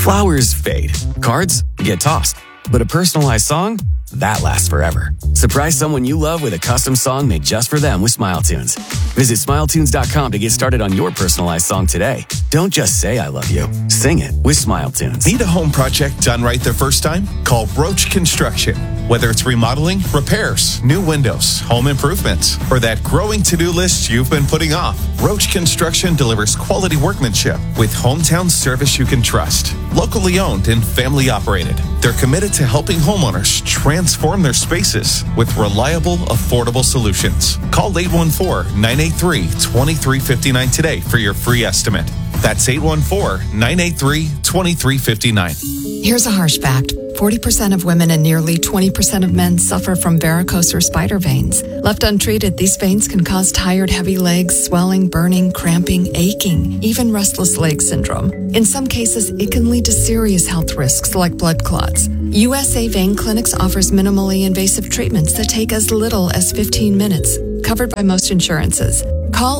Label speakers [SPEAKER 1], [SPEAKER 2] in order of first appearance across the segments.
[SPEAKER 1] Flowers fade. Cards get tossed. But a personalized song? That lasts forever. Surprise someone you love with a custom song made just for them with SmileTunes. Visit SmileTunes.com to get started on your personalized song today. Don't just say I love you. Sing it with SmileTunes.
[SPEAKER 2] Need a home project done right the first time? Call Roach Construction. Whether it's remodeling, repairs, new windows, home improvements, or that growing to-do list you've been putting off, Roach Construction delivers quality workmanship with hometown service you can trust. Locally owned and family operated, they're committed to helping homeowners transform their spaces with reliable, affordable solutions. Call 814-983-2359 today for your free estimate. That's 814-983-2359.
[SPEAKER 3] Here's a harsh fact. 40% of women and nearly 20% of men suffer from varicose or spider veins. Left untreated, these veins can cause tired, heavy legs, swelling, burning, cramping, aching, even restless leg syndrome. In some cases, it can lead to serious health risks like blood clots. USA Vein Clinics offers minimally invasive treatments that take as little as 15 minutes, covered by most insurances. Call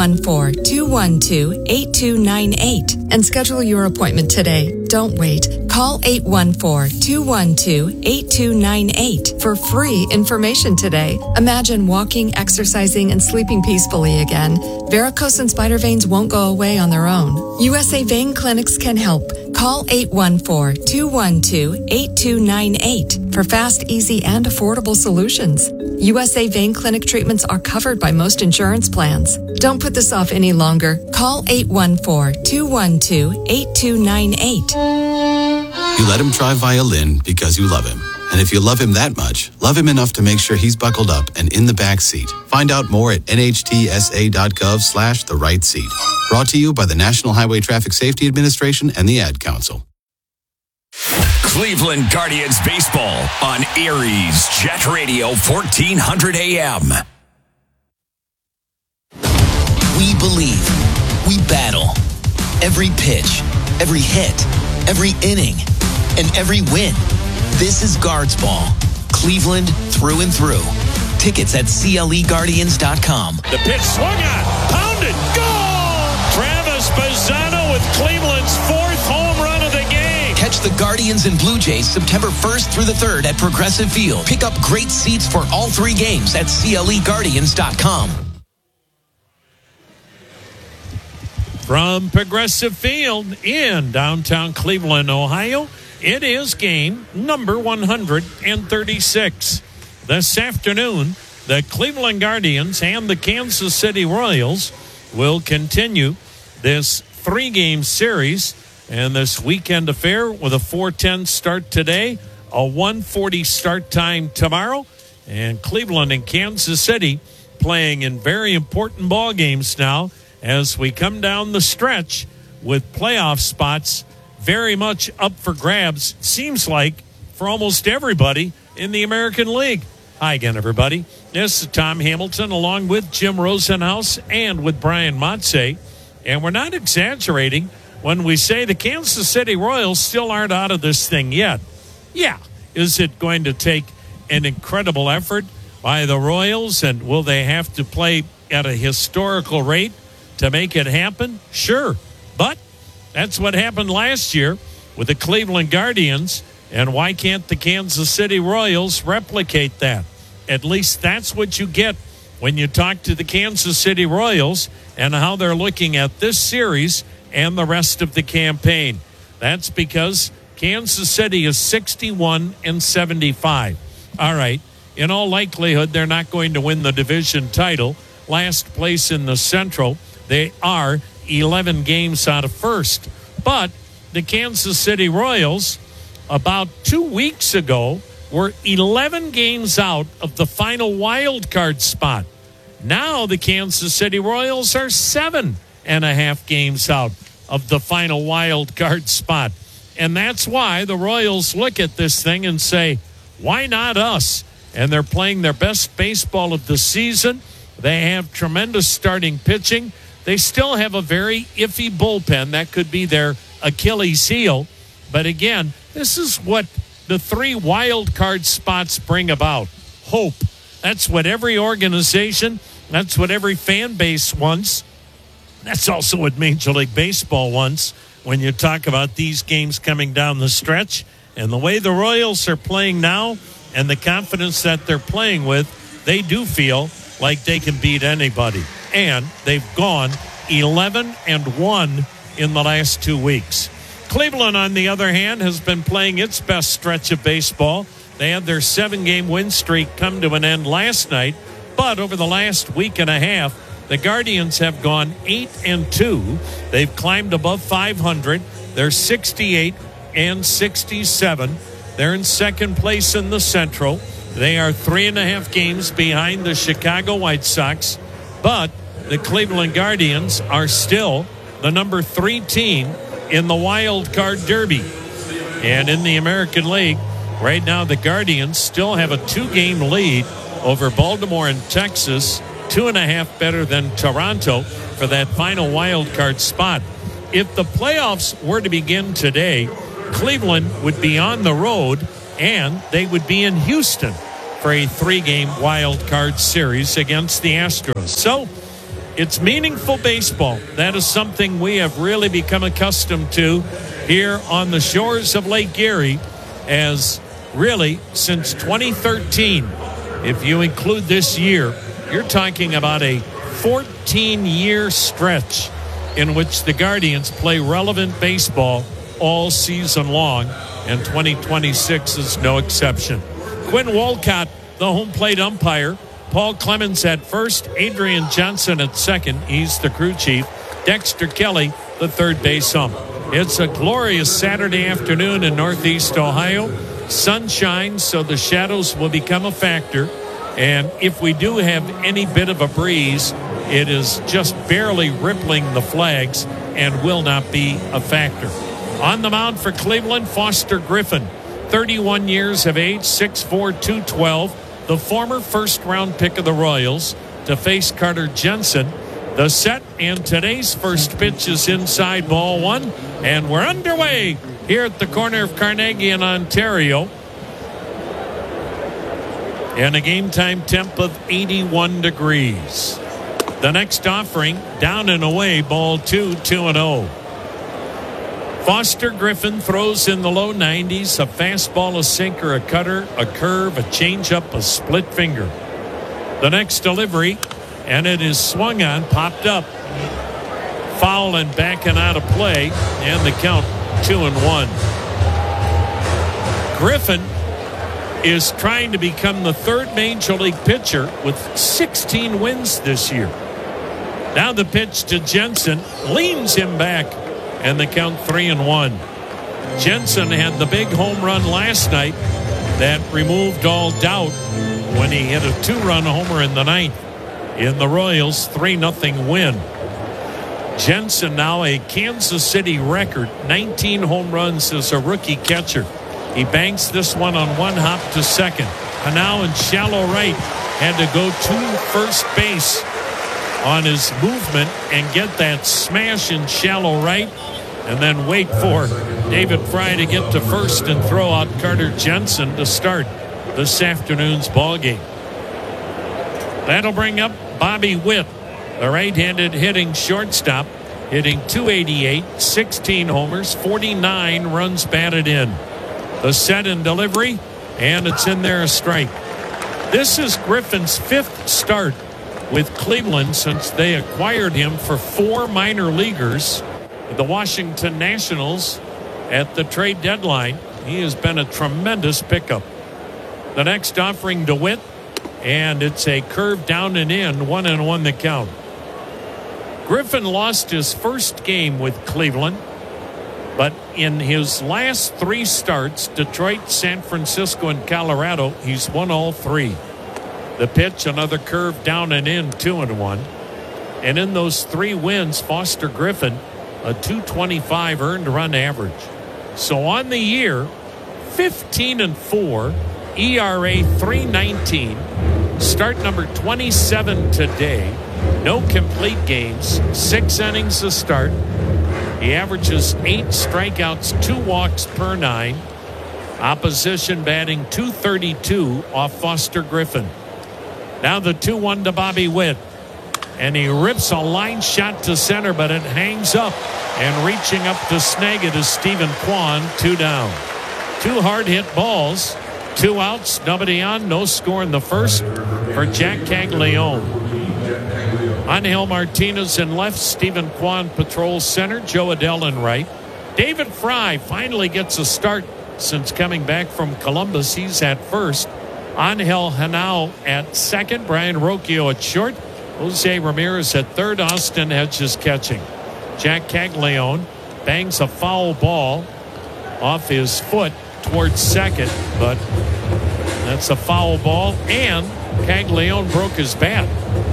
[SPEAKER 3] 814-212-8298 and schedule your appointment today. Don't wait. Call 814-212-8298 for free information today. Imagine walking, exercising, and sleeping peacefully again. Varicose and spider veins won't go away on their own. USA Vein Clinics can help. Call 814-212-8298 for fast, easy, and affordable solutions. USA Vein Clinic treatments are covered by most insurance plans. Don't put this off any longer. Call 814-212-8298.
[SPEAKER 4] You let him try violin because you love him. And if you love him that much, love him enough to make sure he's buckled up and in the back seat. Find out more at nhtsa.gov/the right seat. Brought to you by the National Highway Traffic Safety Administration and the Ad Council.
[SPEAKER 5] Cleveland Guardians baseball on Aries Jet Radio 1400 AM.
[SPEAKER 6] We believe. We battle. Every pitch, every hit, every inning, and every win. This is Guards Ball. Cleveland through and through. Tickets at CLEGuardians.com.
[SPEAKER 7] The pitch swung on, pounded, goal! Travis Bazzano with Cleveland's fourth home run of the game.
[SPEAKER 6] Catch the Guardians and Blue Jays September 1st through the 3rd at Progressive Field. Pick up great seats for all three games at CLEGuardians.com.
[SPEAKER 7] From Progressive Field in downtown Cleveland, Ohio, it is game number 136. This afternoon, the Cleveland Guardians and the Kansas City Royals will continue this three-game series and this weekend affair with a 4:10 start today, a 1:40 start time tomorrow, and Cleveland and Kansas City playing in very important ball games now as we come down the stretch with playoff spots very much up for grabs, seems like, for almost everybody in the American League. Hi again, everybody. This is Tom Hamilton along with Jim Rosenhaus and with Brian Motze. And we're not exaggerating when we say the Kansas City Royals still aren't out of this thing yet. Yeah. Is it going to take an incredible effort by the Royals, and will they have to play at a historical rate to make it happen? Sure. But that's what happened last year with the Cleveland Guardians, and why can't the Kansas City Royals replicate that? At least that's what you get when you talk to the Kansas City Royals and how they're looking at this series and the rest of the campaign. That's because Kansas City is 61-75. All right, in all likelihood, they're not going to win the division title. Last place in the Central. They are 11 games out of first. But the Kansas City Royals, about 2 weeks ago, were 11 games out of the final wild card spot. Now the Kansas City Royals are 7.5 games out of the final wild card spot. And that's why the Royals look at this thing and say, why not us? And they're playing their best baseball of the season. They have tremendous starting pitching. They still have a very iffy bullpen. That could be their Achilles heel. But again, this is what the 3 wild card spots bring about. Hope. That's what every organization, that's what every fan base wants. That's also what Major League Baseball wants. when you talk about these games coming down the stretch. And the way the Royals are playing now and the confidence that they're playing with, they do feel like they can beat anybody. And they've gone 11-1 in the last 2 weeks. Cleveland, on the other hand, has been playing its best stretch of baseball. They had their 7-game win streak come to an end last night. But over the last week and a half, the Guardians have gone 8-2. They've climbed above 500. They're 68-67. They're in second place in the Central. They are 3.5 games behind the Chicago White Sox. But the Cleveland Guardians are still the number 3 team in the Wild Card Derby. And in the American League, right now the Guardians still have a 2-game lead over Baltimore and Texas, 2.5 better than Toronto for that final wild card spot. If the playoffs were to begin today, Cleveland would be on the road and they would be in Houston for a 3-game wild card series against the Astros. So it's meaningful baseball. That is something we have really become accustomed to here on the shores of Lake Erie, as really since 2013, if you include this year, you're talking about a 14-year stretch in which the Guardians play relevant baseball all season long, and 2026 is no exception. Quinn Wolcott, the home plate umpire. Paul Clemens at first. Adrian Johnson at second. He's the crew chief. Dexter Kelly, the third base ump. It's a glorious Saturday afternoon in Northeast Ohio. Sunshine, so the shadows will become a factor. And if we do have any bit of a breeze, it is just barely rippling the flags and will not be a factor. On the mound for Cleveland, Foster Griffin, 31 years of age, 6'4", 212, the former first-round pick of the Royals, to face Carter Jensen. The set and today's first pitch is inside, ball 1, and we're underway here at the corner of Carnegie and Ontario. And a game time temp of 81 degrees. The next offering, down and away, ball 2, 2-0. Foster Griffin throws in the low 90s, a fastball, a sinker, a cutter, a curve, a changeup, a split finger. The next delivery, and it is swung on, popped up, foul and backing out of play, and the count 2-1. Griffin is trying to become the third major league pitcher with 16 wins this year. Now the pitch to Jensen, leans him back, and the count 3-1. Jensen had the big home run last night that removed all doubt when he hit a 2-run homer in the ninth in the Royals' 3-0 win. Jensen now a Kansas City record, 19 home runs as a rookie catcher. He banks this one on one hop to second. And now in shallow right, had to go to first base on his movement and get that smash in shallow right, and then wait for David Fry to get to first and throw out Carter Jensen to start this afternoon's ball game. That'll bring up Bobby Witt, the right-handed hitting shortstop, hitting .288, 16 homers, 49 runs batted in. The set and delivery, and it's in there, a strike. This is Griffin's 5th start with Cleveland since they acquired him for 4 minor leaguers, the Washington Nationals, at the trade deadline. He has been a tremendous pickup. The next offering to Witt, and it's a curve down and in, 1-1 the count. Griffin lost his first game with Cleveland, but in his last 3 starts, Detroit, San Francisco, and Colorado, he's won all 3. The pitch, another curve down and in, 2-1. And in those 3 wins, Foster Griffin, a .225 earned run average. So on the year, 15-4, ERA 3.19, start number 27 today, no complete games, 6 innings to start. He averages 8 strikeouts, 2 walks per 9. Opposition batting .232 off Foster Griffin. Now the 2-1 to Bobby Witt. And he rips a line shot to center, but it hangs up And reaching up to snag it is Stephen Kwan, 2 down. 2 hard-hit balls, 2 outs, nobody on, no score in the first for Jack Caglione. Angel Martinez in left, Stephen Kwan patrols center, Joe Adell in right. David Fry finally gets a start since coming back from Columbus. He's at first. Angel Henao at second, Brian Rocchio at short, Jose Ramirez at third, Austin Hedges catching. Jack Caglione bangs a foul ball off his foot towards second, but that's a foul ball, and Caglione broke his bat.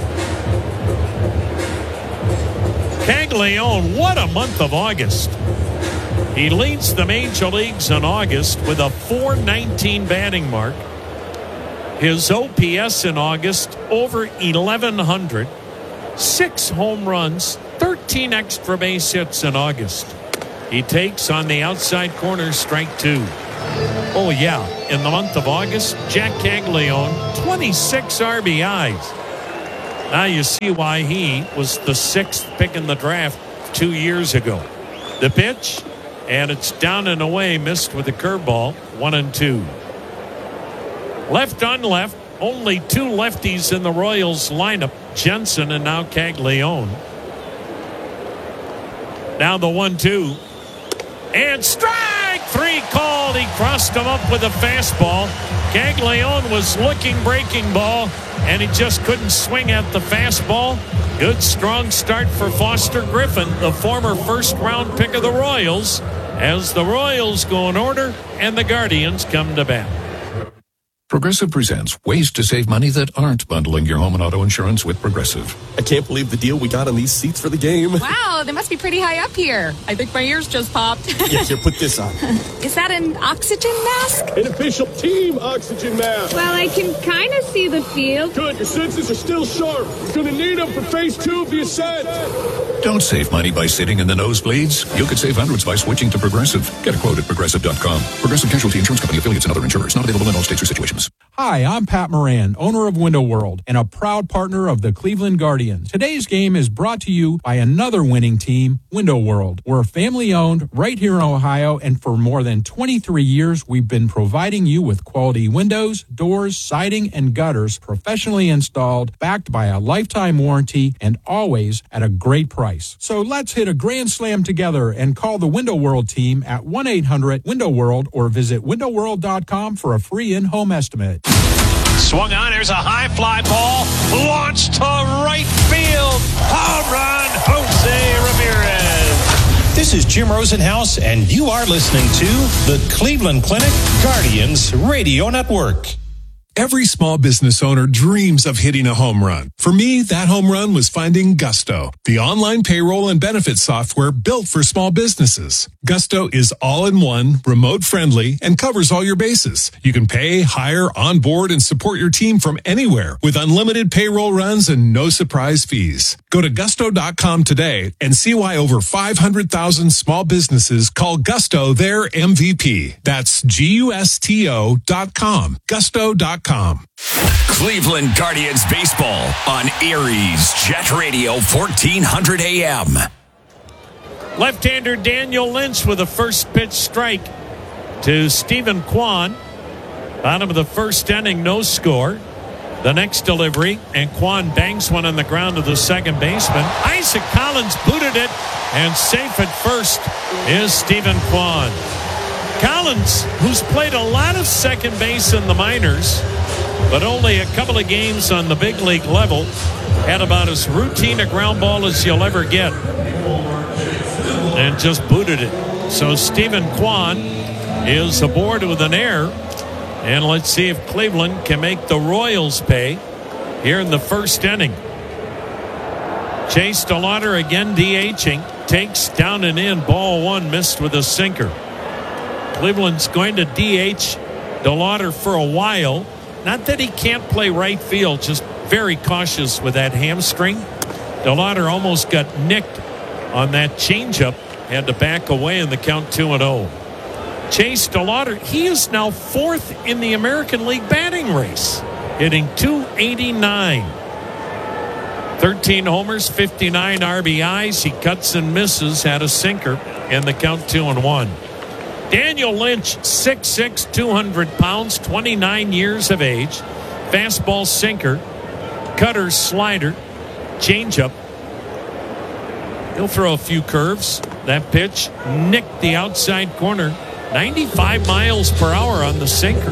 [SPEAKER 7] Caglione, what a month of August. He leads the major leagues in August with a .419 batting mark. His OPS in August over 1,100. 6 home runs, 13 extra base hits in August. He takes on the outside corner, strike 2. Oh, yeah. In the month of August, Jack Caglione, 26 RBIs. Now you see why he was the 6th pick in the draft 2 years ago. The pitch, and it's down and away, missed with a curveball, 1-2. Left on left, only 2 lefties in the Royals lineup, Jensen and now Caglione. Now the 1-2. And strike 3 called. He crossed him up with a fastball. Caglione was looking breaking ball, and he just couldn't swing at the fastball. Good strong start for Foster Griffin, the former first-round pick of the Royals, as the Royals go in order and the Guardians come to bat.
[SPEAKER 8] Progressive presents ways to save money that aren't bundling your home and auto insurance with Progressive.
[SPEAKER 9] I can't believe the deal we got on these seats for the game.
[SPEAKER 10] Wow, they must be pretty high up here. I think my ears just popped.
[SPEAKER 9] Yeah, here, put this on.
[SPEAKER 10] Is that an oxygen mask?
[SPEAKER 9] An official team oxygen mask.
[SPEAKER 11] Well, I can kind of see the field.
[SPEAKER 9] Good, your senses are still sharp. You're going to need them for phase 2 of the ascent.
[SPEAKER 8] Don't save money by sitting in the nosebleeds. You could save hundreds by switching to Progressive. Get a quote at Progressive.com. Progressive Casualty Insurance Company, affiliates, and other insurers. Not available in all states or situations.
[SPEAKER 12] Hi, I'm Pat Moran, owner of Window World and a proud partner of the Cleveland Guardians. Today's game is brought to you by another winning team, Window World. We're family-owned right here in Ohio, and for more than 23 years, we've been providing you with quality windows, doors, siding, and gutters professionally installed, backed by a lifetime warranty, and always at a great price. So let's hit a grand slam together and call the Window World team at 1-800-WINDOW-WORLD or visit windowworld.com for a free in-home estimate.
[SPEAKER 13] Swung on, there's a high fly ball, launched to right field. Home run, Jose Ramirez.
[SPEAKER 14] This is Jim Rosenhaus, and you are listening to the Cleveland Clinic Guardians Radio Network.
[SPEAKER 15] Every small business owner dreams of hitting a home run. For me, that home run was finding Gusto, the online payroll and benefits software built for small businesses. Gusto is all-in-one, remote-friendly, and covers all your bases. You can pay, hire, onboard, and support your team from anywhere with unlimited payroll runs and no surprise fees. Go to Gusto.com today and see why over 500,000 small businesses call Gusto their MVP. That's Gusto.com. Gusto.com.
[SPEAKER 5] Cleveland Guardians baseball on Aries Jet Radio 1400 AM.
[SPEAKER 7] Left-hander Daniel Lynch with a first pitch strike to Stephen Kwan. Bottom of the first inning, no score. The next delivery, and Kwan bangs one on the ground to the second baseman. Isaac Collins booted it, and safe at first is Stephen Kwan. Collins, who's played a lot of second base in the minors, but only a couple of games on the big league level, had about as routine a ground ball as you'll ever get, and just booted it. So Stephen Kwan is aboard with an error, and let's see if Cleveland can make the Royals pay here in the first inning. Chase DeLauder again DHing, takes down and in, ball one, missed with a sinker. Cleveland's going to DH DeLauder for a while. Not that he can't play right field, just very cautious with that hamstring. DeLauder almost got nicked on that changeup, had to back away in the count 2-0. Chase DeLauder, he is now fourth in the American League batting race, hitting .289. 13 homers, 59 RBIs. He cuts and misses, had a sinker, and the count 2-1. Daniel Lynch, 6'6", 200 pounds, 29 years of age. Fastball, sinker, cutter, slider, changeup. He'll throw a few curves. That pitch nicked the outside corner. 95 miles per hour on the sinker.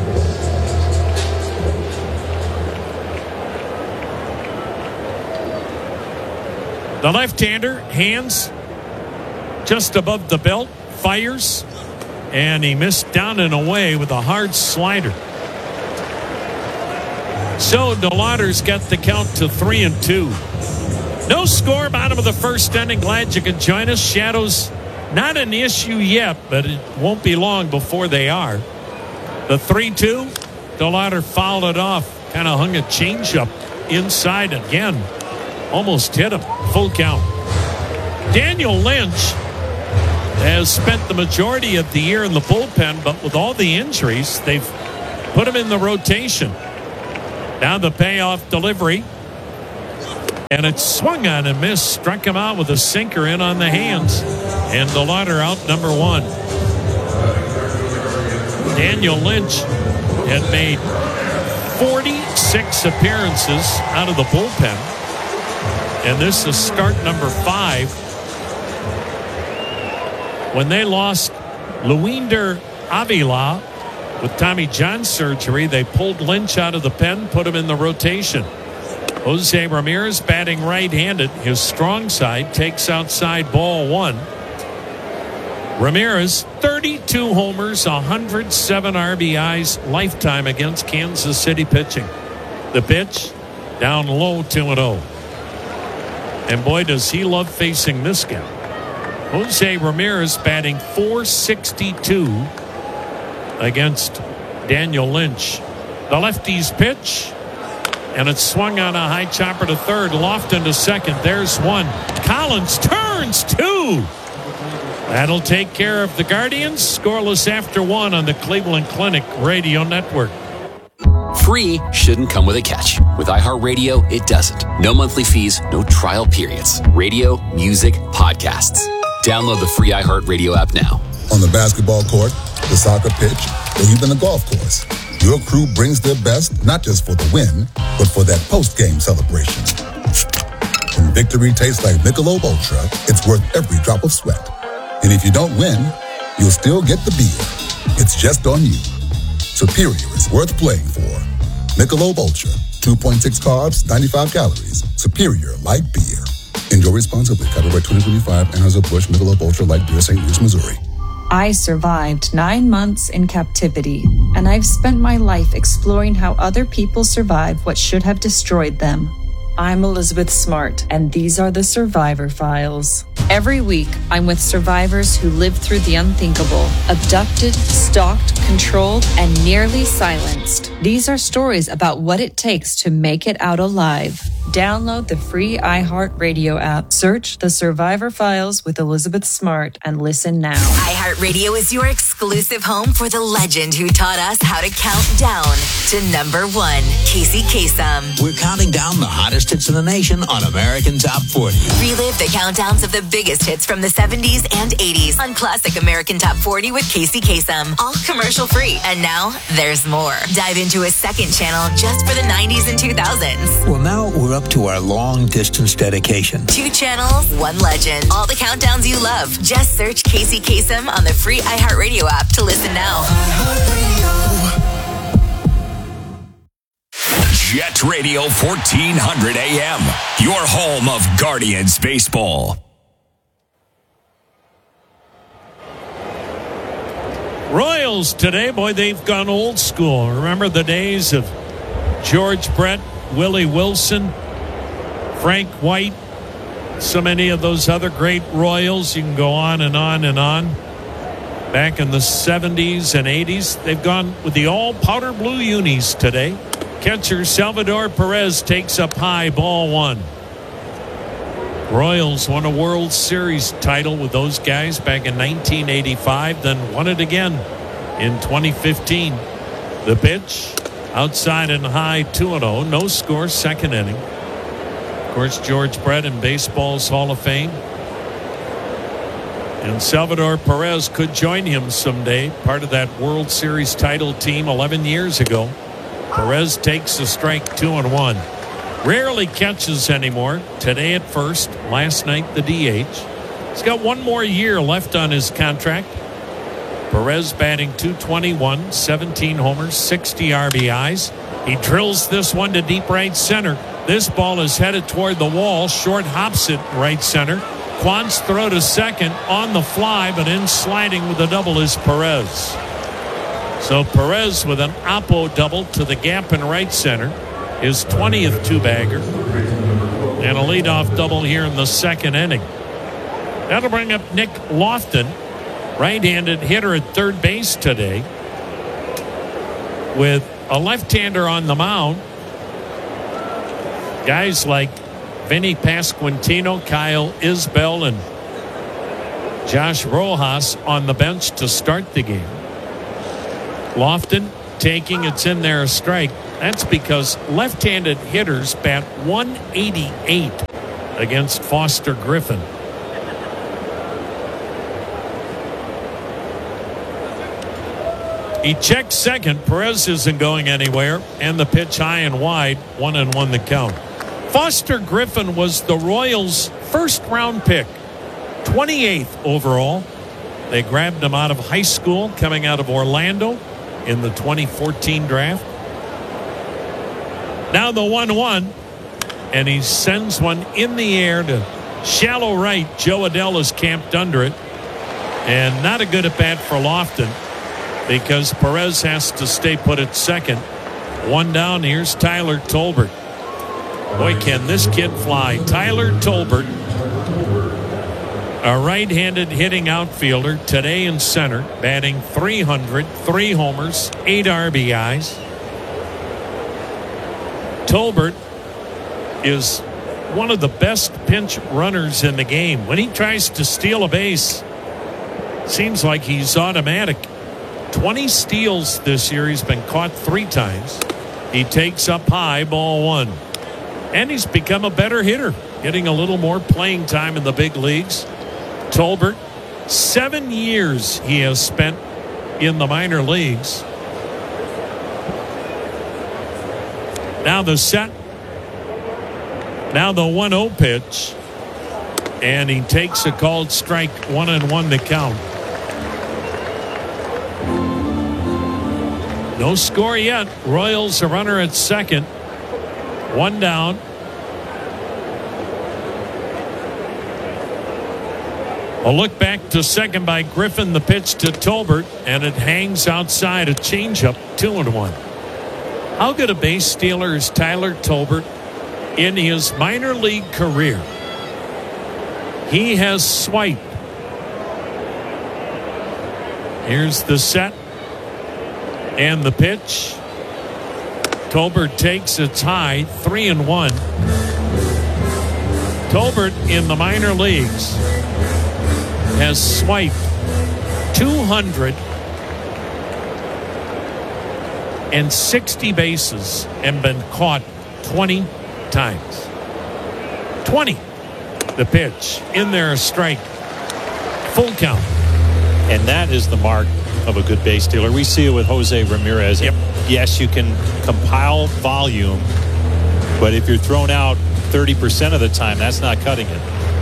[SPEAKER 7] The left-hander, hands just above the belt, fires, and he missed down and away with a hard slider. So DeLauder's got the count to 3-2. No score, bottom of the first inning. Glad you could join us. Shadows not an issue yet, but it won't be long before they are. The 3-2, DeLauder fouled it off. Kind of hung a changeup inside again. Almost hit him. Full count. Daniel Lynch has spent the majority of the year in the bullpen, but with all the injuries, they've put him in the rotation. Now the payoff delivery. And it swung on and missed. Struck him out with a sinker in on the hands. And DeLauder out number 1. Daniel Lynch had made 46 appearances out of the bullpen. And this is start number 5. When they lost Luinder Avila with Tommy John surgery, they pulled Lynch out of the pen, put him in the rotation. Jose Ramirez batting right-handed. His strong side takes outside ball 1. Ramirez, 32 homers, 107 RBIs lifetime against Kansas City pitching. The pitch, down low, 2-0. And boy, does he love facing this guy. Jose Ramirez batting .462 against Daniel Lynch. The lefty's pitch. And it swung on a high chopper to third. Lofton to second. There's 1. Collins turns 2. That'll take care of the Guardians. Scoreless after 1 on the Cleveland Clinic Radio Network.
[SPEAKER 16] Free shouldn't come with a catch. With iHeartRadio, it doesn't. No monthly fees, no trial periods. Radio, music, podcasts. Download the free iHeartRadio app now.
[SPEAKER 17] On the basketball court, the soccer pitch, or even the golf course, your crew brings their best, not just for the win, but for that post-game celebration. When victory tastes like Michelob Ultra, it's worth every drop of sweat. And if you don't win, you'll still get the beer. It's just on you. Superior is worth playing for. Michelob Ultra, 2.6 carbs, 95 calories. Superior like beer. Enjoy responsibly. Copyright 2025, Anheuser-Busch Michelob Ultra Light Beer, St. Louis, Missouri.
[SPEAKER 18] I survived 9 months in captivity, and I've spent my life exploring how other people survive what should have destroyed them. I'm Elizabeth Smart, and these are the Survivor Files. Every week, I'm with survivors who lived through the unthinkable, abducted, stalked, controlled, and nearly silenced. These are stories about what it takes to make it out alive. Download the free iHeartRadio app. Search The Survivor Files with Elizabeth Smart and listen now.
[SPEAKER 19] iHeartRadio is your exclusive home for the legend who taught us how to count down to number 1, Casey Kasem.
[SPEAKER 20] We're counting down the hottest hits in the nation on American Top 40.
[SPEAKER 19] Relive the countdowns of the biggest hits from the 70s and 80s on Classic American Top 40 with Casey Kasem. All commercial free. And now there's more. Dive into a second channel just for the 90s and 2000s.
[SPEAKER 20] Well, now we're up to our long distance dedication.
[SPEAKER 19] 2 channels, 1 legend. All the countdowns you love. Just search Casey Kasem on the free iHeartRadio app to listen now.
[SPEAKER 5] Jet Radio 1400 AM, your home of Guardians baseball.
[SPEAKER 7] Royals today, boy, they've gone old school. Remember the days of George Brett, Willie Wilson, Frank White, so many of those other great Royals. You can go on and on and on. Back in the 70s and 80s, they've gone with the all powder blue unis today. Catcher Salvador Perez takes up high, ball 1. Royals won a World Series title with those guys back in 1985, then won it again in 2015. The pitch, outside and high, 2-0. No score, second inning. Of course, George Brett in baseball's Hall of Fame. And Salvador Perez could join him someday, part of that World Series title team 11 years ago. Perez takes a strike, 2-1. Rarely catches anymore. Today at first, last night the DH. He's got one more year left on his contract. Perez batting .221, 17 homers, 60 RBIs. He drills this one to deep right center. This ball is headed toward the wall. Short hops it right center. Quant's throw to second on the fly, but in sliding with a double is Perez. So Perez with an oppo double to the gap in right center. His 20th two-bagger. And a leadoff double here in the second inning. That'll bring up Nick Lofton, right-handed hitter at third base today, with a left-hander on the mound. Guys like Vinny Pasquantino, Kyle Isbell, and Josh Rojas on the bench to start the game. Lofton taking it's in there a strike. That's because left-handed hitters bat 188 against Foster Griffin. He checks second. Perez isn't going anywhere. And the pitch high and wide. 1-1 the count. Foster Griffin was the Royals' first-round pick. 28th overall. They grabbed him out of high school, coming out of Orlando in the 2014 draft. Now the 1-1. And he sends one in the air to shallow right. Joe Adell is camped under it. And not a good at-bat for Lofton, because Perez has to stay put at second. One down. Here's Tyler Tolbert. Boy, can this kid fly. Tyler Tolbert, a right-handed hitting outfielder, today in center, batting .300, 3 homers, 8 RBIs. Tolbert is one of the best pinch runners in the game. When he tries to steal a base, seems like he's automatic. 20 steals this year. He's been caught 3 times. He takes up high, ball 1. And he's become a better hitter, getting a little more playing time in the big leagues. Tolbert, 7 years he has spent in the minor leagues. Now the set. Now the 1-0 pitch. And he takes a called strike, 1-1 to count. No score yet. Royals a runner at second. 1 down. A look back to second by Griffin. The pitch to Tolbert, and it hangs outside. A changeup, 2-1. How good a base stealer is Tyler Tolbert in his minor league career? He has swiped. Here's the set. And the pitch. Tolbert takes it's high, 3-1. Tolbert in the minor leagues has swiped 260 bases and been caught 20 times. 20. The pitch in there, a strike. Full count.
[SPEAKER 13] And that is the mark of a good base stealer. We see it with Jose Ramirez.
[SPEAKER 7] Yep.
[SPEAKER 13] Yes, you can compile volume, but if you're thrown out 30% of the time, that's not cutting it.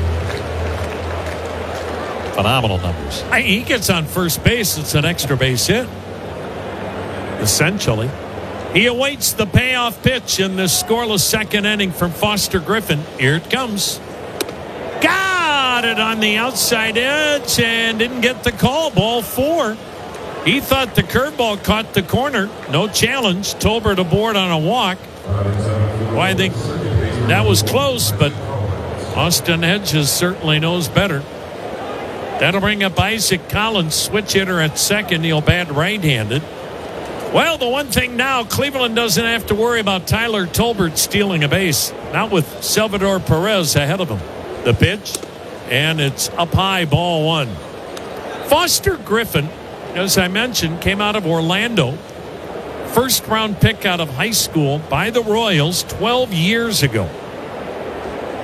[SPEAKER 13] Phenomenal numbers.
[SPEAKER 7] He gets on first base. It's an extra base hit, essentially. He awaits the payoff pitch in this scoreless second inning from Foster Griffin. Here it comes. Got it on the outside edge and didn't get the call. Ball 4. He thought the curveball caught the corner. No challenge. Tolbert aboard on a walk. Well, I think that was close, but Austin Hedges certainly knows better. That'll bring up Isaac Collins, switch hitter at second. He'll bat right-handed. Well, the one thing now, Cleveland doesn't have to worry about Tyler Tolbert stealing a base. Not with Salvador Perez ahead of him. The pitch, and it's up high, ball 1. Foster Griffin, as I mentioned, came out of Orlando. First-round pick out of high school by the Royals 12 years ago.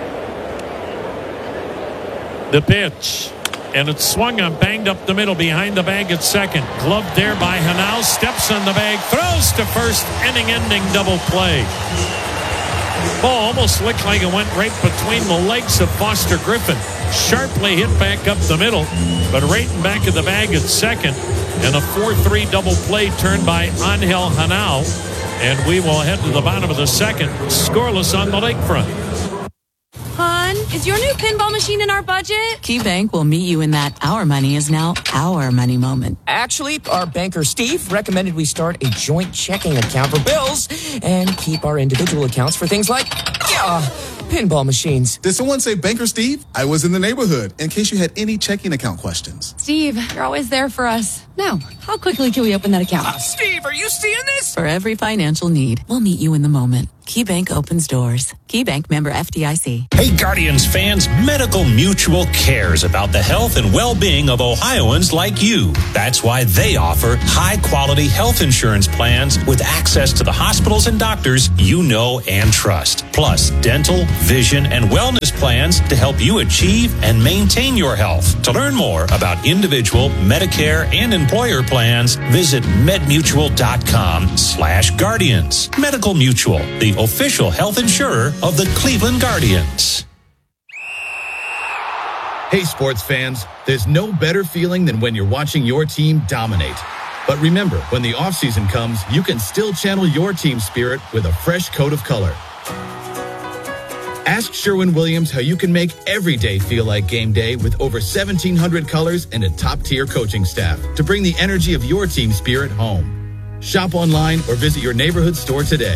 [SPEAKER 7] The pitch. And it's swung on, banged up the middle, behind the bag at second. Gloved there by Hanau. Steps on the bag, throws to first. Inning-ending double play. Ball almost looked like it went right between the legs of Foster Griffin. Sharply hit back up the middle, but right in back of the bag at second. And a 4-3 double play turned by Angel Hanau. And we will head to the bottom of the second, scoreless on the lakefront.
[SPEAKER 10] Hon, is your new pinball machine in our budget?
[SPEAKER 21] KeyBank will meet you in that our money is now our money moment.
[SPEAKER 22] Actually, our banker Steve recommended we start a joint checking account for bills and keep our individual accounts for things like pinball machines.
[SPEAKER 23] Did someone say Banker Steve? I was in the neighborhood in case you had any checking account questions.
[SPEAKER 10] Steve, you're always there for us. Now, how quickly can we open that account?
[SPEAKER 22] Steve, are you seeing this?
[SPEAKER 21] For every financial need, we'll meet you in the moment. KeyBank opens doors. KeyBank, member FDIC.
[SPEAKER 14] Hey, Guardians fans, Medical Mutual cares about the health and well-being of Ohioans like you. That's why they offer high-quality health insurance plans with access to the hospitals and doctors you know and trust. Plus, dental, vision, and wellness plans to help you achieve and maintain your health. To learn more about individual, Medicare, and employer plans, visit medmutual.com/guardians. Medical Mutual, the official health insurer of the Cleveland Guardians.
[SPEAKER 24] Hey, sports fans, there's no better feeling than when you're watching your team dominate. But remember, when the offseason comes, you can still channel your team spirit with a fresh coat of color. Ask Sherwin-Williams how you can make every day feel like game day with over 1,700 colors and a top-tier coaching staff to bring the energy of your team spirit home. Shop online or visit your neighborhood store today.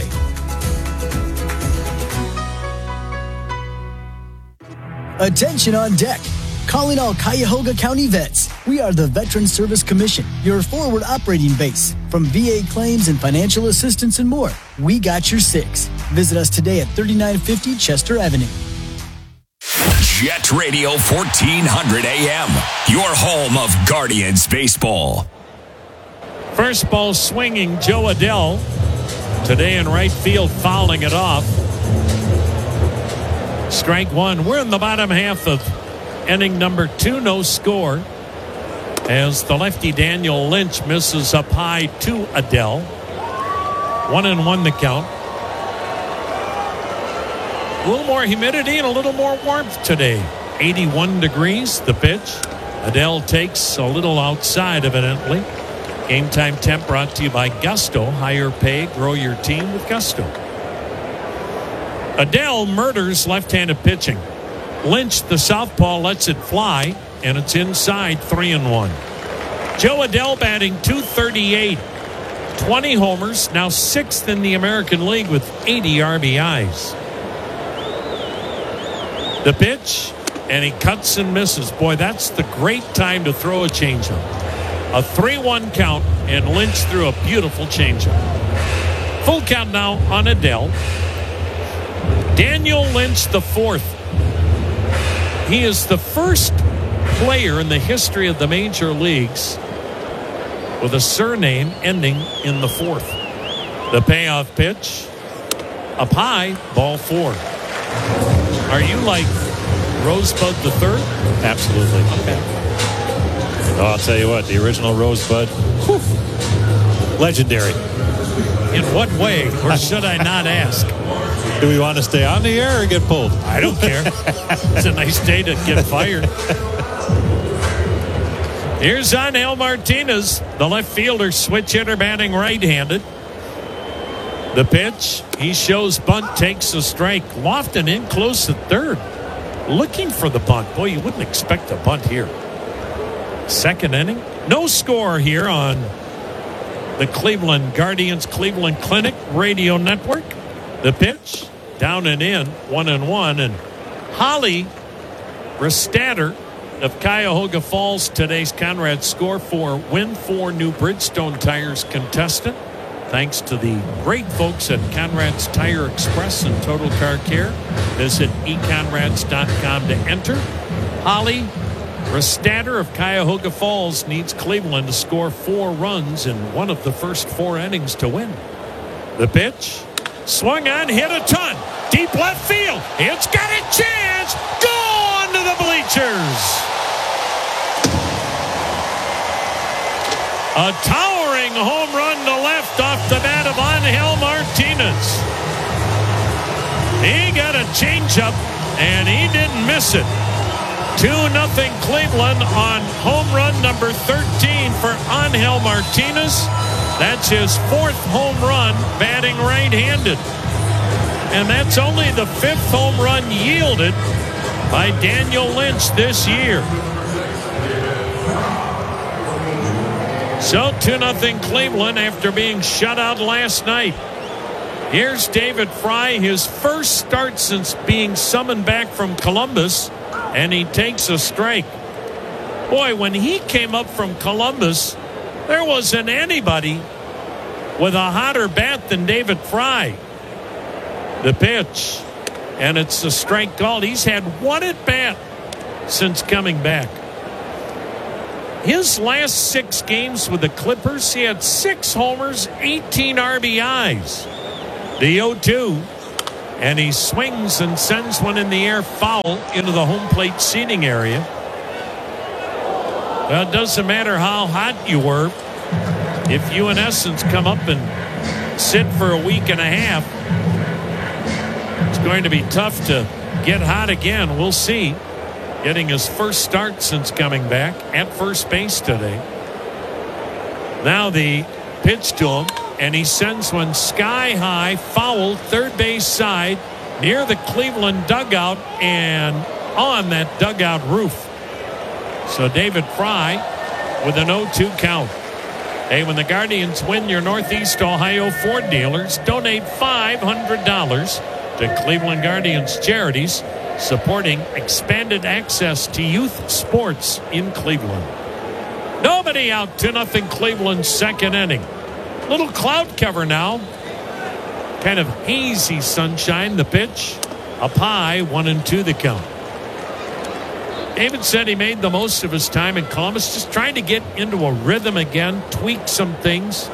[SPEAKER 25] Attention on deck. Calling all Cuyahoga County vets. We are the Veteran Service Commission, your forward operating base. From VA claims and financial assistance and more, we got your six. Visit us today at 3950 Chester Avenue.
[SPEAKER 5] Jet Radio 1400 AM, your home of Guardians baseball.
[SPEAKER 7] First ball swinging, Joe Adell. Today in right field, fouling it off. Strike one. We're in the bottom half of inning number 2, no score. As the lefty Daniel Lynch misses up high to Adell. 1-1 the count. A little more humidity and a little more warmth today. 81 degrees, the pitch. Adell takes a little outside, evidently. Game time temp brought to you by Gusto. Higher pay, grow your team with Gusto. Adell murders left-handed pitching. Lynch, the southpaw, lets it fly, and it's inside 3-1. Joe Adell batting .238. 20 homers, now 6th in the American League with 80 RBIs. The pitch, and he cuts and misses. Boy, that's the great time to throw a changeup. A 3-1 count, and Lynch threw a beautiful changeup. Full count now on Adell. Daniel Lynch the fourth. He is the first player in the history of the major leagues with a surname ending in the fourth. The payoff pitch. Up high, ball 4. Are you like Rosebud the third?
[SPEAKER 26] Absolutely.
[SPEAKER 7] Okay.
[SPEAKER 26] Oh, I'll tell you what, the original Rosebud, legendary.
[SPEAKER 7] In what way, or should I not ask?
[SPEAKER 26] Do we want to stay on the air or get pulled?
[SPEAKER 7] I don't care. It's a nice day to get fired. Here's Angel Martinez, the left fielder, switch hitter batting right-handed. The pitch, he shows bunt, takes a strike. Lofton in close at third, looking for the bunt. Boy, you wouldn't expect a bunt here. Second inning, no score here on the Cleveland Guardians Cleveland Clinic Radio Network. The pitch, down and in, 1-1. And Holly Restatter of Cuyahoga Falls, today's Conrad Score for Win 4 New Bridgestone Tires contestant. Thanks to the great folks at Conrad's Tire Express and Total Car Care. Visit econrads.com to enter. Holly Restatter of Cuyahoga Falls needs Cleveland to score 4 runs in one of the first 4 innings to win. The pitch, swung on, hit a ton. Deep left field. It's got a chance. Gone to the bleachers. Bleachers. A towering home run to left off the bat of Angel Martinez. He got a changeup, and he didn't miss it. 2-0 Cleveland on home run number 13 for Angel Martinez. That's his 4th home run batting right-handed. And that's only the 5th home run yielded by Daniel Lynch this year. So 2-0 Cleveland after being shut out last night. Here's David Fry, his first start since being summoned back from Columbus, and he takes a strike. Boy, when he came up from Columbus, there wasn't anybody with a hotter bat than David Fry. The pitch, and it's a strike called. He's had 1 at bat since coming back. His last 6 games with the Clippers, he had 6 homers, 18 RBIs. The 0-2, and he swings and sends one in the air foul into the home plate seating area. Well, it doesn't matter how hot you were. If you, in essence, come up and sit for a week and a half, it's going to be tough to get hot again. We'll see. Getting his first start since coming back at first base today. Now the pitch to him, and he sends one sky high, foul, third base side, near the Cleveland dugout and on that dugout roof. So David Fry with an 0-2 count. Hey, when the Guardians win your Northeast Ohio Ford dealers, donate $500 to Cleveland Guardians Charities, supporting expanded access to youth sports in Cleveland. Nobody out, 2-0 Cleveland, second inning. Little cloud cover now. Kind of hazy sunshine. The pitch up high, 1-2 the count. David said he made the most of his time in Columbus, just trying to get into a rhythm again, tweak some things.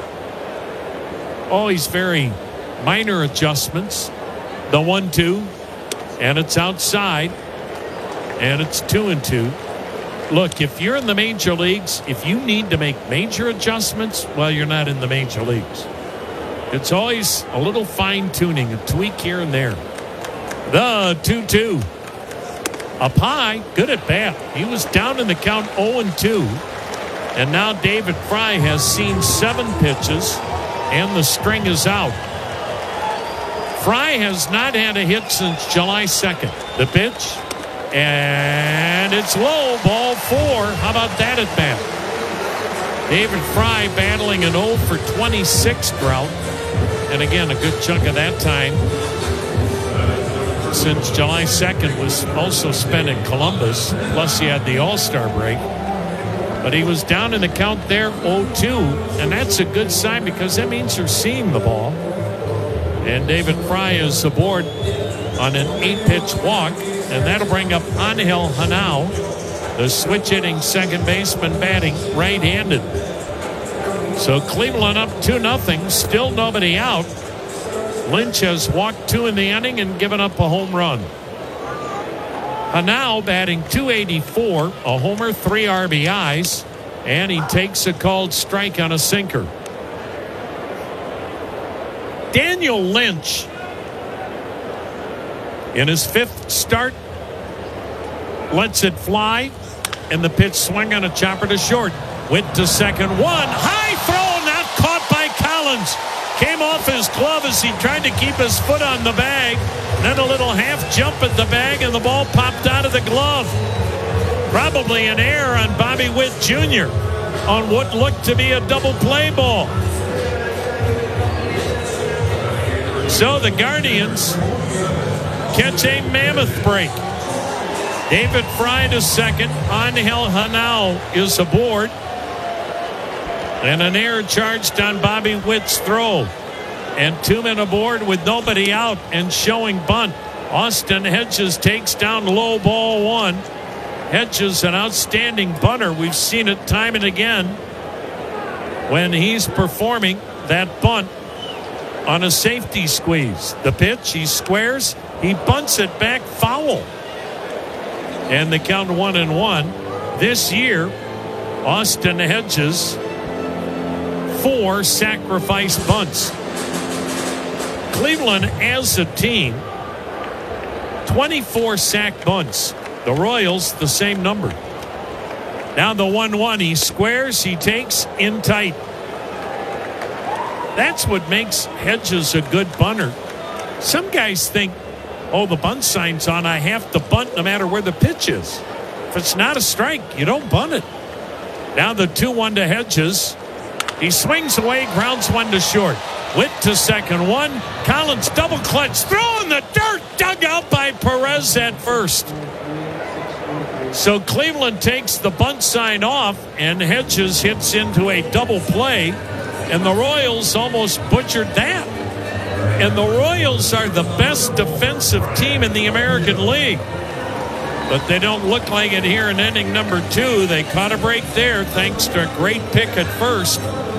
[SPEAKER 7] Always very minor adjustments. The 1-2, and it's outside, and it's 2-2. Look, if you're in the major leagues, if you need to make major adjustments, well, you're not in the major leagues. It's always a little fine-tuning, a tweak here and there. The 2-2. Up high, good at bat. He was down in the count 0-2. And now David Fry has seen 7 pitches, and the string is out. Fry has not had a hit since July 2nd. The pitch, and it's low, ball 4. How about that at bat? David Fry battling an 0 for 26 drought. And again, a good chunk of that time since July 2nd was also spent in Columbus. Plus he had the All-Star break. But he was down in the count there, 0-2. And that's a good sign because that means you're seeing the ball. And David Fry is aboard on an 8-pitch walk. And that'll bring up Angel Hanao, the switch-hitting second baseman, batting right-handed. So Cleveland up 2-0, still nobody out. Lynch has walked 2 in the inning and given up a home run. Hanao batting .284, a homer, 3 RBIs, and he takes a called strike on a sinker. Daniel Lynch, in his 5th start, lets it fly, and the pitch swung on a chopper to short. Went to second, 1 high throw, not caught by Collins. Came off his glove as he tried to keep his foot on the bag. Then a little half jump at the bag, and the ball popped out of the glove. Probably an error on Bobby Witt Jr. on what looked to be a double play ball. So the Guardians catch a mammoth break. David Fry to second. Angel Hanao is aboard. And an error charged on Bobby Witt's throw. And 2 men aboard with nobody out and showing bunt. Austin Hedges takes down low, ball 1. Hedges, an outstanding bunter. We've seen it time and again when he's performing that bunt on a safety squeeze. The pitch, he squares, he bunts it back foul. and they count 1-1. This year, Austin Hedges, 4 sacrifice bunts. Cleveland as a team, 24 sack bunts. The Royals, the same number. Now the 1-1, he squares, he takes in tight. That's what makes Hedges a good bunter. Some guys think, oh, the bunt sign's on, I have to bunt no matter where the pitch is. If it's not a strike, you don't bunt it. Now the 2-1 to Hedges. He swings away, grounds one to short. Witt to second one. Collins double clutch, throw in the dirt, dug out by Perez at first. So Cleveland takes the bunt sign off, and Hedges hits into a double play, and the Royals almost butchered that. And the Royals are the best defensive team in the American League. But they don't look like it here in inning number 2. They caught a break there thanks to a great pick at first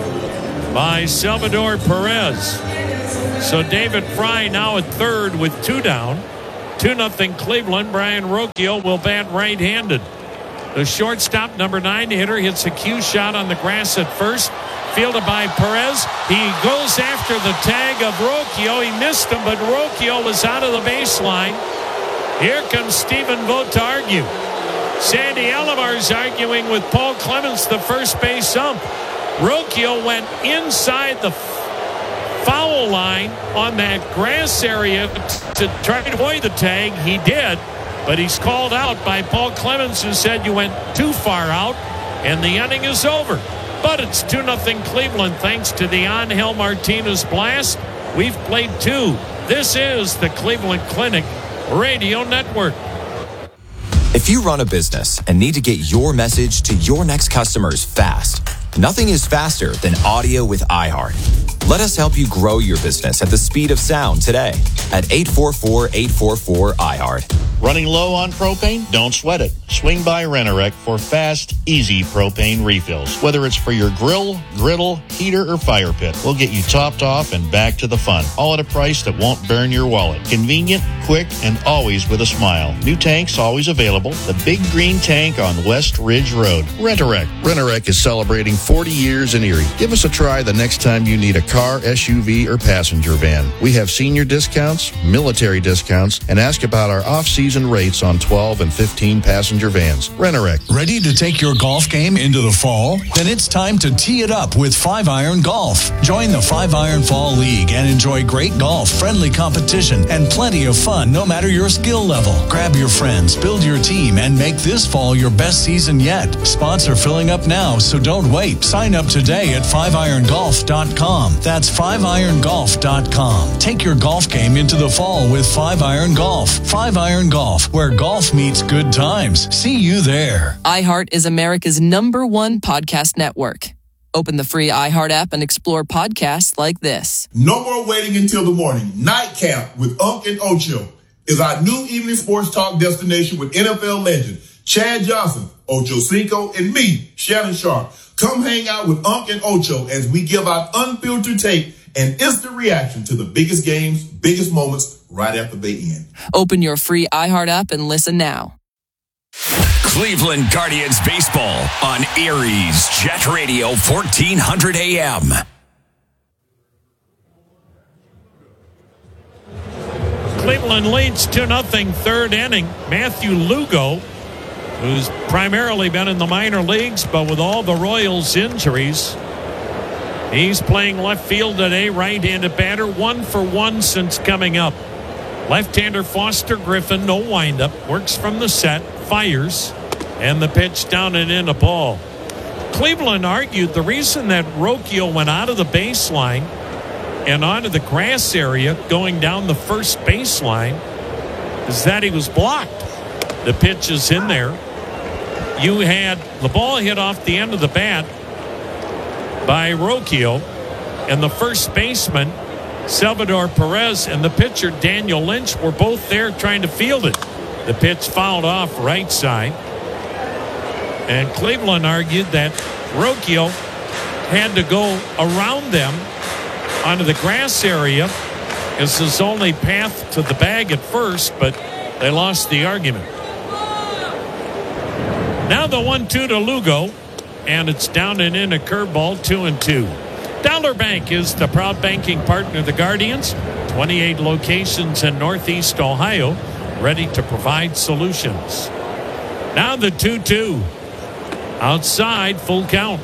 [SPEAKER 7] by Salvador Perez. So David Fry now at third with 2 down. 2-0 Cleveland. Brian Rocchio will bat right-handed. The shortstop, number 9 hitter, hits a cue shot on the grass at first. Fielded by Perez. He goes after the tag of Rocchio. He missed him, but Rocchio was out of the baseline. Here comes Stephen Vogt to argue. Sandy Alamar's arguing with Paul Clemens, the first base ump. Rocchio went inside the foul line on that grass area to try to avoid the tag. He did, but he's called out by Paul Clemens, who said you went too far out, and the inning is over. But it's 2-0 Cleveland thanks to the Angel Martinez blast. We've played 2. This is the Cleveland Clinic Radio Network.
[SPEAKER 1] If you run a business and need to get your message to your next customers fast, nothing is faster than audio with iHeart. Let us help you grow your business at the speed of sound today at 844-844-iHeart.
[SPEAKER 2] Running low on propane? Don't sweat it. Swing by Rent-A-Wreck for fast, easy propane refills. Whether it's for your grill, griddle, heater, or fire pit, we'll get you topped off and back to the fun. All at a price that won't burn your wallet. Convenient, quick, and always with a smile. New tanks always available. The big green tank on West Ridge Road. Rent-A-Wreck. Rent-A-Wreck is celebrating 40 years in Erie. Give us a try the next time you need a car, SUV, or passenger van. We have senior discounts, military discounts, and ask about our off-season rates on 12 and 15 passenger vans. Rent-A-Wreck.
[SPEAKER 3] Ready to take your golf game into the fall? Then it's time to tee it up with 5-Iron Golf. Join the 5-Iron Fall League and enjoy great golf, friendly competition, and plenty of fun no matter your skill level. Grab your friends, build your team, and make this fall your best season yet. Spots are filling up now, so don't wait. Sign up today at 5irongolf.com. That's 5irongolf.com. Take your golf game into the fall with 5-Iron Golf. 5-Iron Golf, where golf meets good times. See you there.
[SPEAKER 4] iHeart is America's #1 podcast network. Open the free iHeart app and explore podcasts like this.
[SPEAKER 6] No more waiting until the morning. Night Camp with Unc and Ocho is our new evening sports talk destination with NFL legend Chad Johnson, Ocho Cinco, and me, Shannon Sharp. Come hang out with Unc and Ocho as we give out unfiltered tape and instant reaction to the biggest games, biggest moments right after they end.
[SPEAKER 4] Open your free iHeart app and listen now.
[SPEAKER 5] Cleveland Guardians baseball on Aries Jet Radio 1400 AM.
[SPEAKER 7] Cleveland leads 2-0 third inning. Matthew Lugo, who's primarily been in the minor leagues, but with all the Royals injuries, he's playing left field today, right-handed batter, 1 for 1 since coming up. Left-hander Foster Griffin, no windup, works from the set, fires, and the pitch down and in a ball. Cleveland argued the reason that Rocchio went out of the baseline and onto the grass area going down the first baseline is that he was blocked. The pitch is in there. You had the ball hit off the end of the bat by Rocchio, and the first baseman, Salvador Perez, and the pitcher, Daniel Lynch, were both there trying to field it. The pitch fouled off right side. And Cleveland argued that Rocchio had to go around them onto the grass area as his only path to the bag at first, but they lost the argument. Now the 1-2 to Lugo, and it's down and in a curveball, 2-2. Dollar Bank is the proud banking partner of the Guardians. 28 locations in Northeast Ohio, ready to provide solutions. Now the 2-2. Outside, full count.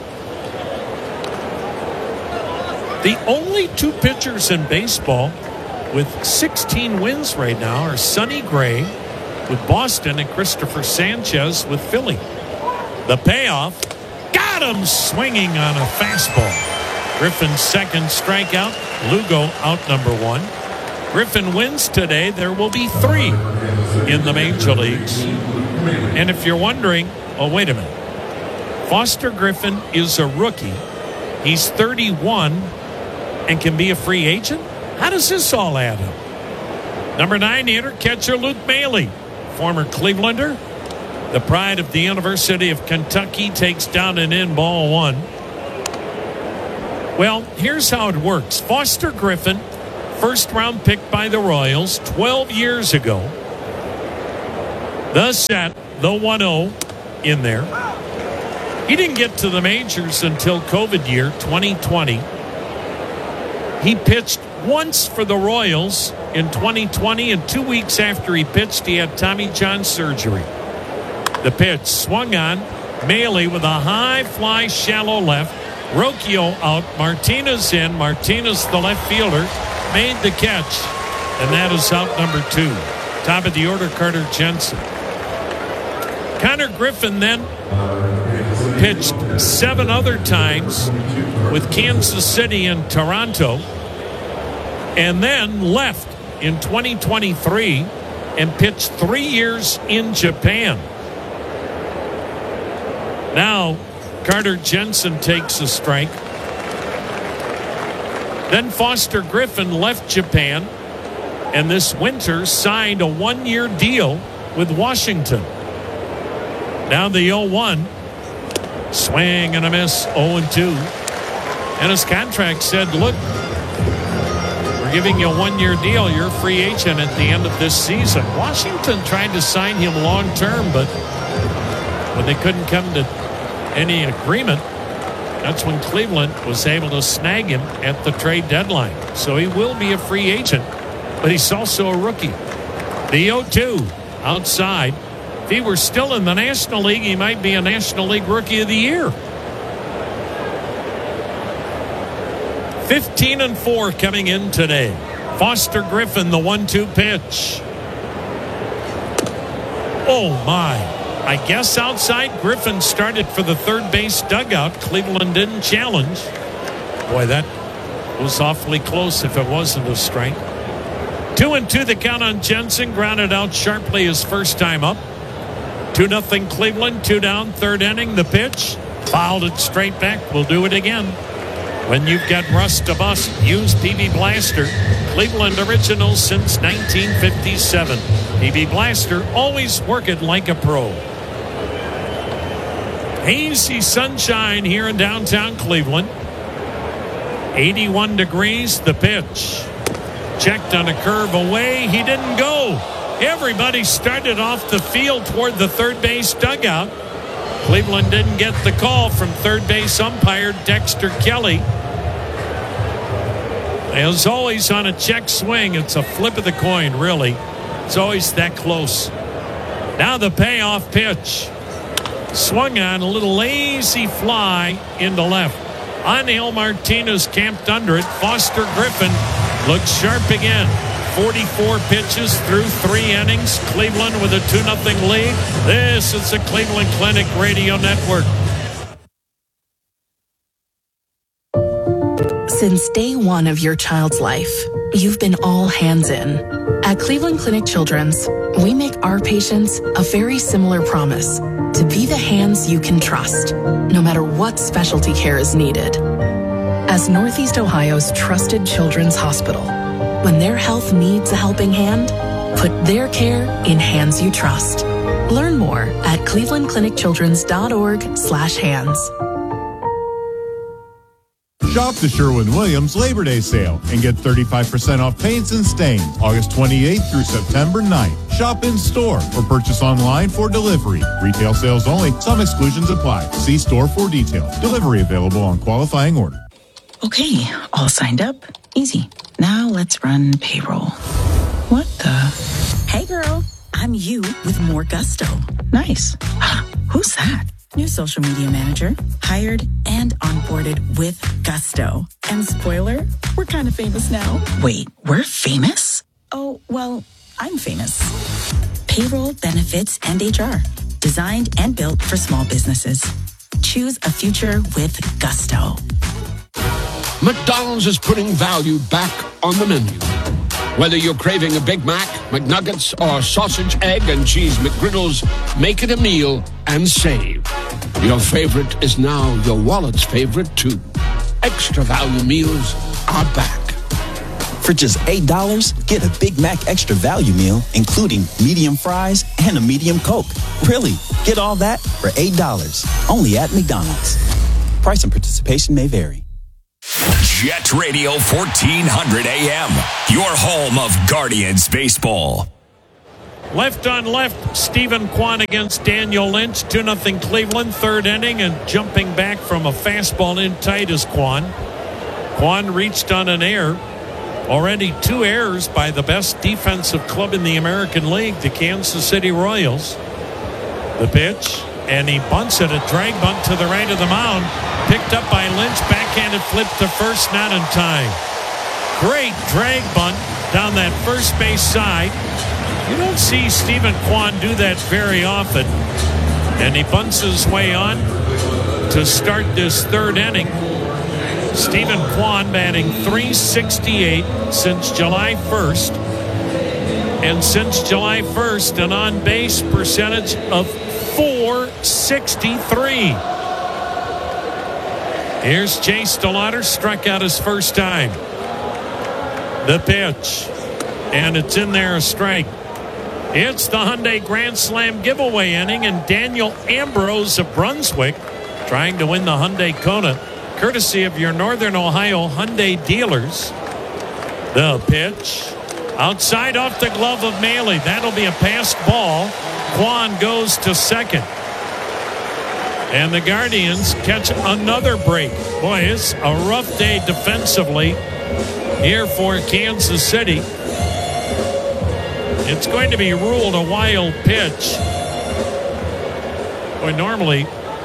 [SPEAKER 7] The only two pitchers in baseball with 16 wins right now are Sonny Gray with Boston and Christopher Sanchez with Philly. The payoff, got him swinging on a fastball. Griffin's second strikeout. Lugo out number one. Griffin wins today. There will be 3 in the major leagues. And if you're wondering, oh, wait a minute. Foster Griffin is a rookie. He's 31 and can be a free agent? How does this all add up? Number 9 hitter, catcher Luke Maile, former Clevelander. The pride of the University of Kentucky takes down an in ball 1. Well, here's how it works. Foster Griffin, first round pick by the Royals 12 years ago. The set, the 1-0 in there. He didn't get to the majors until COVID year 2020. He pitched once for the Royals in 2020, and 2 weeks after he pitched, he had Tommy John surgery. The pitch swung on. Maile with a high fly, shallow left. Rocchio out. Martinez in. Martinez, the left fielder, made the catch. And that is out number 2. Top of the order, Carter Jensen. Connor Griffin then pitched 7 other times with Kansas City and Toronto, and then left in 2023 and pitched 3 years in Japan. Now Carter Jensen takes a strike. Then Foster Griffin left Japan and this winter signed a 1-year deal with Washington. Now the 0-1. Swing and a miss, 0-2. And his contract said, look, we're giving you a 1-year deal. You're a free agent at the end of this season. Washington tried to sign him long-term, but when they couldn't come to any agreement, that's when Cleveland was able to snag him at the trade deadline. So he will be a free agent, but he's also a rookie. The 0-2 outside. If he were still in the National League, he might be a National League Rookie of the Year. 15-4 coming in today. Foster Griffin, the 1-2 pitch. Oh, my. I guess outside. Griffin started for the third base dugout. Cleveland didn't challenge. Boy, that was awfully close if it wasn't a strike. 2-2 the count on Jensen. Grounded out sharply his first time up. 2-0 Cleveland, 2 down, third inning. The pitch, fouled it straight back. We'll do it again. When you've got rust to bust, use PB Blaster. Cleveland original since 1957. PB Blaster, always working like a pro. Hazy sunshine here in downtown Cleveland. 81 degrees, the pitch. Checked on a curve away, he didn't go. Everybody started off the field toward the third base dugout. Cleveland didn't get the call from third base umpire Dexter Kelly. As always on a check swing, it's a flip of the coin, really. It's always that close. Now the payoff pitch. Swung on, a little lazy fly into left. Angel Martinez camped under it. Foster Griffin looks sharp again. 44 pitches through 3 innings. Cleveland with a 2-0 lead. This is the Cleveland Clinic Radio Network.
[SPEAKER 21] Since day one of your child's life, you've been all hands in. At Cleveland Clinic Children's, we make our patients a very similar promise to be the hands you can trust, no matter what specialty care is needed. As Northeast Ohio's trusted children's hospital, when their health needs a helping hand, put their care in hands you trust. Learn more at clevelandclinicchildrens.org/hands.
[SPEAKER 8] Shop the Sherwin-Williams Labor Day sale and get 35% off paints and stains August 28th through September 9th. Shop in store or purchase online for delivery. Retail sales only. Some exclusions apply. See store for details. Delivery available on qualifying order.
[SPEAKER 9] Okay, all signed up. Easy. Now let's run payroll. What the? Hey girl, I'm you with more gusto. Nice. Who's that? New social media manager, hired and onboarded with gusto. And spoiler, we're kind of famous now. Wait, we're famous? Oh, well, I'm famous. Payroll, benefits, and HR. Designed and built for small businesses. Choose a future with gusto.
[SPEAKER 11] McDonald's is putting value back on the menu. Whether you're craving a Big Mac, McNuggets, or sausage, egg, and cheese McGriddles, make it a meal and save. Your favorite is now your wallet's favorite, too. Extra value meals are back.
[SPEAKER 12] For just $8, get a Big Mac Extra Value Meal, including medium fries and a medium Coke. Really, get all that for $8. Only at McDonald's. Price and participation may vary.
[SPEAKER 5] Jet Radio 1400 AM, your home of Guardians baseball.
[SPEAKER 7] Left on left, Stephen Kwan against Daniel Lynch. 2-0 Cleveland, third inning, and jumping back from a fastball in tight is Kwan. Kwan reached on an error. Already 2 errors by the best defensive club in the American League, the Kansas City Royals. The pitch, and he bunts it, a drag bunt to the right of the mound. Picked up by Lynch, backhanded flip to first, not in time. Great drag bunt down that first base side. You don't see Stephen Kwan do that very often. And he bunts his way on to start this third inning. Stephen Kwan batting .368 since July 1st. And since July 1st, an on-base percentage of .463. Here's Chase DeLauder, struck out his first time. The pitch, and it's in there, a strike. It's the Hyundai Grand Slam giveaway inning, and Daniel Ambrose of Brunswick trying to win the Hyundai Kona, courtesy of your Northern Ohio Hyundai dealers. The pitch, outside off the glove of Maley. That'll be a passed ball. Kwan goes to second. And the Guardians catch another break. Boy, it's a rough day defensively here for Kansas City. It's going to be ruled a wild pitch. Boy, normally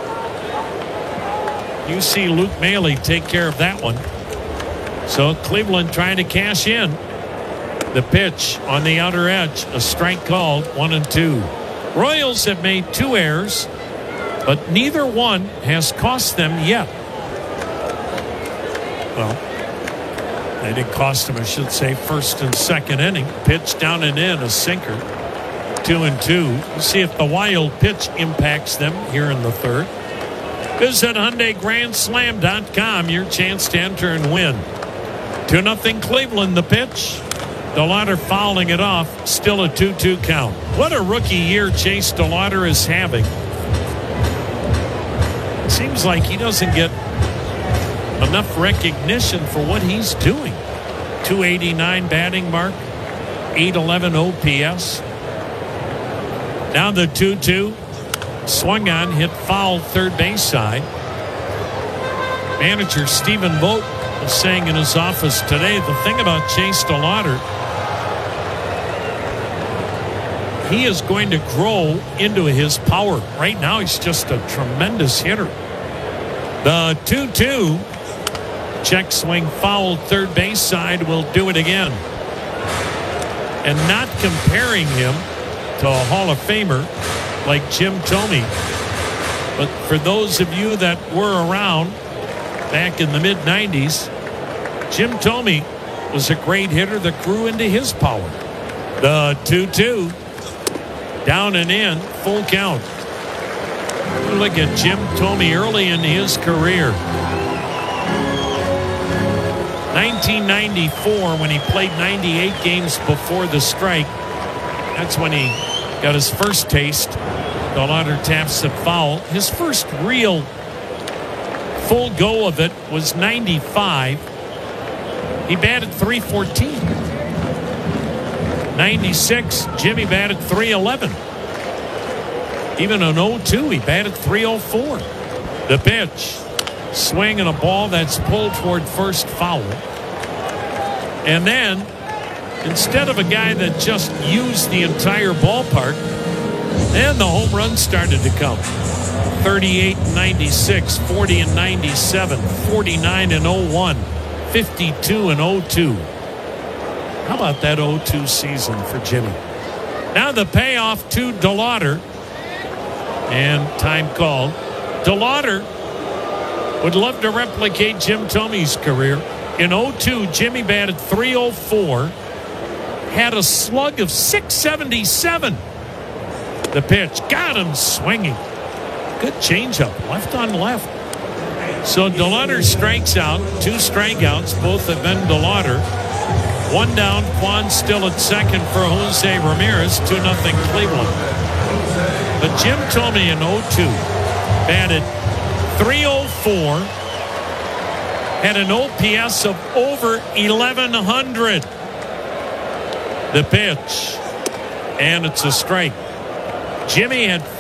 [SPEAKER 7] you see Luke Maley take care of that one. So Cleveland trying to cash in. The pitch on the outer edge, a strike called, 1-2. Royals have made 2 errors, but neither one has cost them yet. Well, they didn't cost them, I should say, first and second inning. Pitch down and in, a sinker. 2-2. We'll see if the wild pitch impacts them here in the third. Visit HyundaiGrandSlam.com, your chance to enter and win. 2-0 Cleveland, the pitch. DeLauder fouling it off, still a 2-2 count. What a rookie year Chase DeLauder is having. It seems like he doesn't get enough recognition for what he's doing. 289 batting mark, 811 OPS. Now the 2-2. Swung on, hit foul third base side. Manager Stephen Vogt was saying in his office today, the thing about Chase DeLauder, he is going to grow into his power. Right now he's just a tremendous hitter. The 2-2. Check swing foul third base side, will do it again. And not comparing him to a Hall of Famer like Jim Thome. But for those of you that were around back in the mid-90s, Jim Thome was a great hitter that grew into his power. The 2-2. Down and in, full count. Look at Jim Thome early in his career. 1994, when he played 98 games before the strike. That's when he got his first taste. DeLauder taps it foul. His first real full go of it was 95. He batted .314. 96, Jimmy batted .311. Even an 0-2, he batted .304. The pitch, swing and a ball that's pulled toward first foul. And then, instead of a guy that just used the entire ballpark, then the home run started to come. 38 and 96, 40 and 97, 49 and 01, 52 and 02. How about that 02 season for Jimmy? Now the payoff to DeLauder. And time called. DeLauder would love to replicate Jim Thome's career. In 02, Jimmy batted .304, had a slug of .677. The pitch got him swinging. Good changeup, left on left. So DeLauder strikes out, 2 strikeouts, both have been DeLauder. 1 down, Kwan still at second for Jose Ramirez, 2-0 Cleveland. But Jim Thome in 02 batted .304, had an OPS of over 1,100. The pitch, and it's a strike. Jimmy had